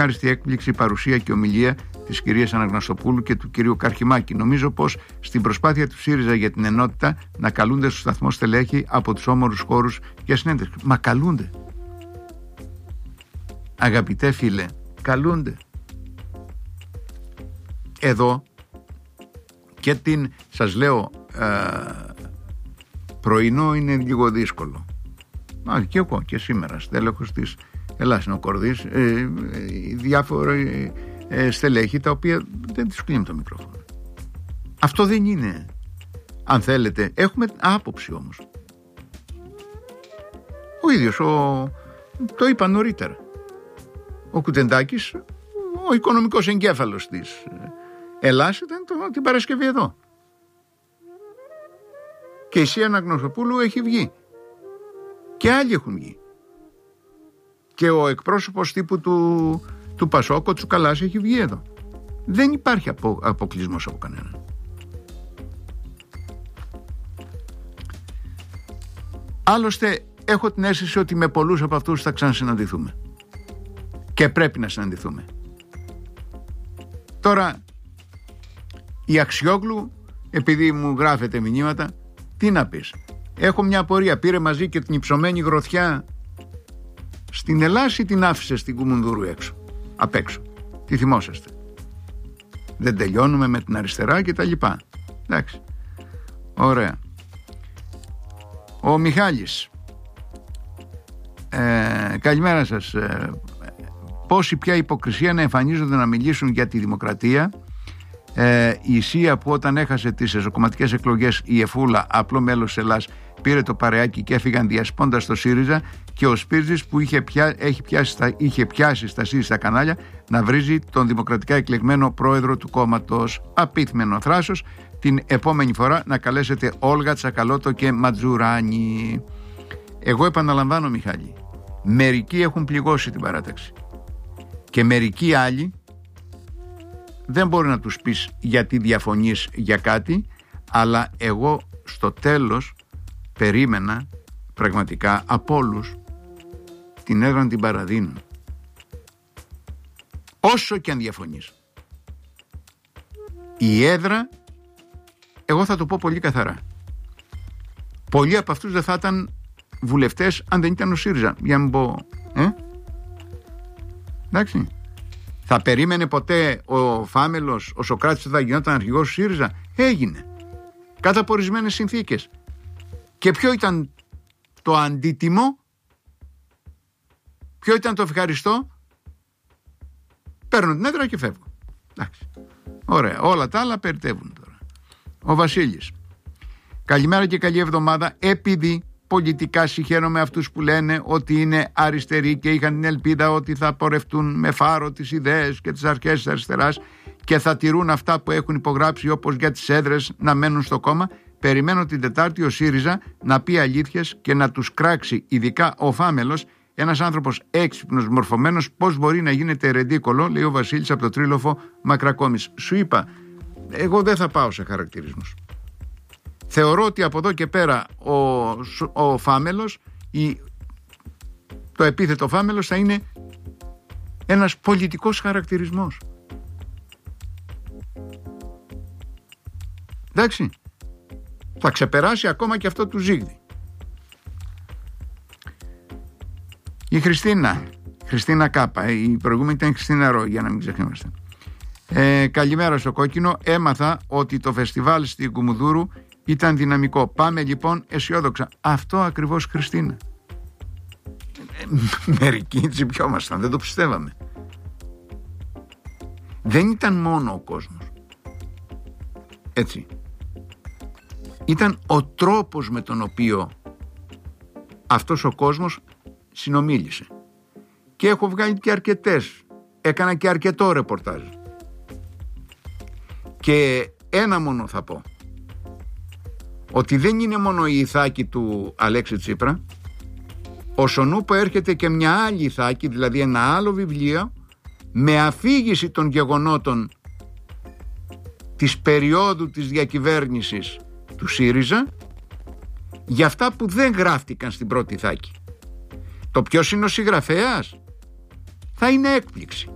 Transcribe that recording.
ευχάριστη έκπληξη η παρουσία και ομιλία της κυρίας Αναγνωστοπούλου και του κυρίου Καρχημάκη. Νομίζω πως στην προσπάθεια του ΣΥΡΙΖΑ για την ενότητα να καλούνται στο σταθμό στελέχη από τους όμορους χώρους για συνέντευξη. Μα καλούνται. Αγαπητέ φίλε, καλούνται. Εδώ και σας λέω, πρωινό είναι λίγο δύσκολο. Και εγώ και σήμερα στέλεχος της Ελλάς Νοκορδής, διάφοροι στελέχη τα οποία δεν τους κλείνουν το μικρόφωνο. Αυτό δεν είναι, αν θέλετε, έχουμε άποψη όμως. Ο ίδιος το είπα νωρίτερα, ο Κουτεντάκης, ο οικονομικός εγκέφαλος της Ελλάς, ήταν την Παρασκευή εδώ. Και η Σία Αναγνωστοπούλου έχει βγει. Και άλλοι έχουν βγει. Και ο εκπρόσωπος τύπου του Πασόκ, ο Τσουκαλάς, έχει βγει εδώ. Δεν υπάρχει αποκλεισμός από κανέναν. Άλλωστε έχω την αίσθηση ότι με πολλούς από αυτούς θα ξανασυναντηθούμε. Και πρέπει να συναντηθούμε. Τώρα η Αξιόγλου, επειδή μου γράφετε μηνύματα, τι να πεις. Έχω μια απορία. Πήρε μαζί και την υψωμένη γροθιά στην Ελλάς ή την άφησε στην Κουμουνδούρου απ' έξω? Τι θυμόσαστε? Δεν τελειώνουμε με την αριστερά και τα λοιπά. Εντάξει. Ωραία. Ο Μιχάλης. Καλημέρα σας. Πόση πια υποκρισία να εμφανίζονται να μιλήσουν για τη δημοκρατία. Η Σία που όταν έχασε τις εσωκομματικές εκλογές, η Εφούλα, απλό μέλος της Ελλάς, πήρε το παρεάκι και έφυγαν διασπώντας το ΣΥΡΙΖΑ, και ο Σπίρτζης που είχε πιάσει στα ΣΥΡΙΖΑ κανάλια να βρίζει τον δημοκρατικά εκλεγμένο πρόεδρο του κόμματος. Απίθμενο θράσος. Την επόμενη φορά να καλέσετε Όλγα, Τσακαλώτο και Ματζουράνη. Εγώ επαναλαμβάνω, Μιχάλη, μερικοί έχουν πληγώσει την παράταξη και μερικοί άλλοι δεν μπορεί να τους πεις γιατί διαφωνείς για κάτι, αλλά εγώ στο τέλος περίμενα πραγματικά από όλους την έδρα να την παραδίνουν, όσο και αν διαφωνείς. Η έδρα, εγώ θα το πω πολύ καθαρά, πολλοί από αυτούς δεν θα ήταν βουλευτές αν δεν ήταν ο ΣΥΡΙΖΑ, για να μην πω εντάξει. Θα περίμενε ποτέ ο Φάμελος, ο Σωκράτης, θα γινόταν αρχηγός του ΣΥΡΙΖΑ? Έγινε, κάτω από ορισμένες συνθήκες. Και ποιο ήταν το αντίτιμο? Ποιο ήταν το ευχαριστώ? Παίρνω την έδρα και φεύγω. Εντάξει. Ωραία. Όλα τα άλλα περιτεύουν τώρα. Ο Βασίλης. Καλημέρα και καλή εβδομάδα. Επειδή πολιτικά συγχαίρομαι αυτούς που λένε ότι είναι αριστεροί και είχαν την ελπίδα ότι θα πορευτούν με φάρο τις ιδέες και τις αρχές της αριστεράς και θα τηρούν αυτά που έχουν υπογράψει, όπως για τις έδρες να μένουν στο κόμμα, περιμένω την Τετάρτη ο ΣΥΡΙΖΑ να πει αλήθειες και να τους κράξει, ειδικά ο Φάμελος, ένας άνθρωπος έξυπνος, μορφωμένος, πώς μπορεί να γίνεται ρεντίκολο, λέει ο Βασίλης από το Τρίλοφο Μακρακόμης. Σου είπα, εγώ δεν θα πάω σε χαρακτηρισμούς. Θεωρώ ότι από εδώ και πέρα ο Φάμελος, το επίθετο Φάμελος θα είναι ένας πολιτικός χαρακτηρισμός. Εντάξει. Θα ξεπεράσει ακόμα και αυτό του Ζήγδη. Η Χριστίνα Κάπα, η προηγούμενη ήταν η Χριστίνα Ρο, για να μην ξεχνείμαστε. Καλημέρα στο Κόκκινο. Έμαθα ότι το φεστιβάλ στην Κουμουνδούρου ήταν δυναμικό. Πάμε λοιπόν αισιόδοξα. Αυτό ακριβώς, Χριστίνα. Μερικοί τσιπιόμασταν, δεν το πιστεύαμε. Δεν ήταν μόνο ο κόσμος. Έτσι. Ήταν ο τρόπος με τον οποίο αυτός ο κόσμος συνομίλησε. Και έχω βγάλει και αρκετές. Έκανα και αρκετό ρεπορτάζ. Και ένα μόνο θα πω. Ότι δεν είναι μόνο η Ιθάκη του Αλέξη Τσίπρα. Όσον ούπο έρχεται και μια άλλη Ιθάκη, δηλαδή ένα άλλο βιβλίο, με αφήγηση των γεγονότων της περίοδου της διακυβέρνησης του ΣΥΡΙΖΑ, για αυτά που δεν γράφτηκαν στην πρώτη Ιθάκη. Το ποιος είναι ο συγγραφέας θα είναι έκπληξη.